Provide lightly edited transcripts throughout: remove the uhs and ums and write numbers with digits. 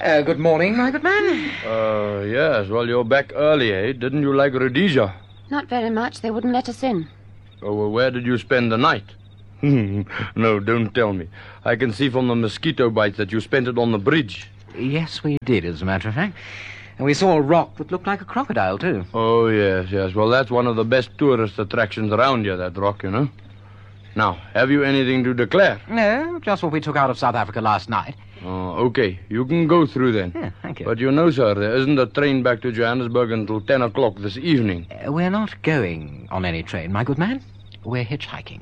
Good morning, my good man. Yes, well, you're back early, eh? Didn't you like Rhodesia? Not very much. They wouldn't let us in. Oh, well, where did you spend the night? No, don't tell me. I can see from the mosquito bites that you spent it on the bridge. Yes, we did, as a matter of fact. And we saw a rock that looked like a crocodile, too. Oh, yes. Well, that's one of the best tourist attractions around here, that rock, you know. Now, have you anything to declare? No, just what we took out of South Africa last night. Oh, okay. You can go through then. Yeah, thank you. But you know, sir, there isn't a train back to Johannesburg until 10 o'clock this evening. We're not going on any train, my good man. We're hitchhiking.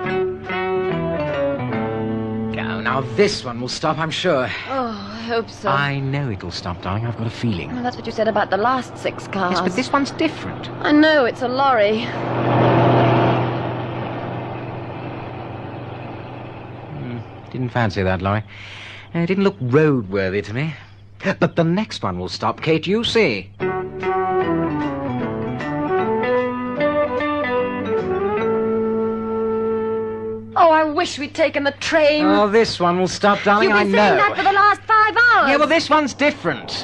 Now this one will stop, I'm sure. Oh, I hope so. I know it'll stop, darling. I've got a feeling. Well, that's what you said about the last 6 cars. Yes, but this one's different. I know, it's a lorry. Didn't fancy that, Laurie. It didn't look roadworthy to me. But the next one will stop, Kate, you see. Oh, I wish we'd taken the train. Oh, this one will stop, darling, I know. You've been saying that for the last 5 hours. Yeah, well, this one's different.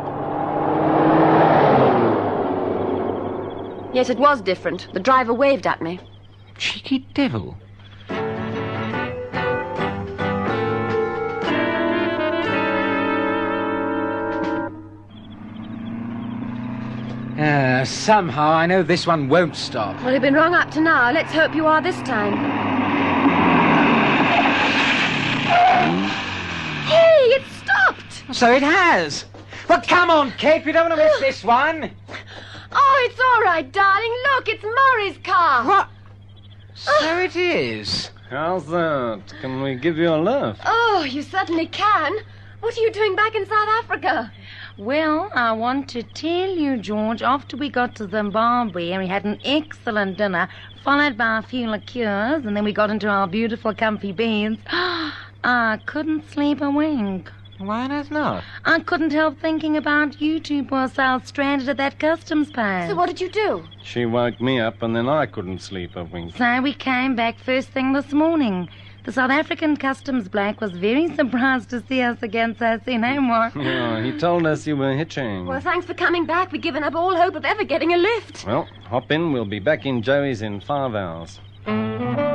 Yes, it was different. The driver waved at me. Cheeky devil. Somehow I know this one won't stop. Well, you've been wrong up to now. Let's hope you are this time. Hey, it stopped! So it has. Well, come on, Kate. We don't want to miss this one. Oh, it's all right, darling. Look, it's Murray's car. What? So it is. How's that? Can we give you a lift? Oh, you certainly can. What are you doing back in South Africa? Well, I want to tell you, George, after we got to Zimbabwe and we had an excellent dinner, followed by a few liqueurs, and then we got into our beautiful comfy beds, I couldn't sleep a wink. Why not? I couldn't help thinking about you two poor souls stranded at that customs post. So what did you do? She woke me up and then I couldn't sleep a wink. So we came back first thing this morning. The South African customs black was very surprised to see us again so soon, eh, Mark? Yeah, he told us you were hitching. Well, thanks for coming back. We've given up all hope of ever getting a lift. Well, hop in. We'll be back in Joey's in 5 hours.